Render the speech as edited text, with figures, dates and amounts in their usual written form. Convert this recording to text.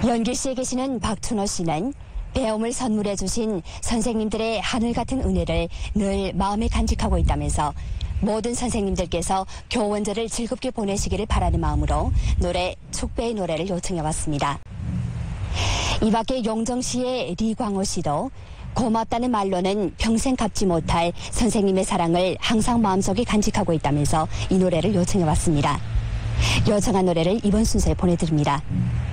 연길시에 계시는 박춘호 씨는 배움을 선물해 주신 선생님들의 하늘 같은 은혜를 늘 마음에 간직하고 있다면서 모든 선생님들께서 교원절을 즐겁게 보내시기를 바라는 마음으로 노래 축배의 노래를 요청해 왔습니다. 이 밖에 용정시의 리광호 씨도 고맙다는 말로는 평생 갚지 못할 선생님의 사랑을 항상 마음속에 간직하고 있다면서 이 노래를 요청해 왔습니다. 요청한 노래를 이번 순서에 보내드립니다.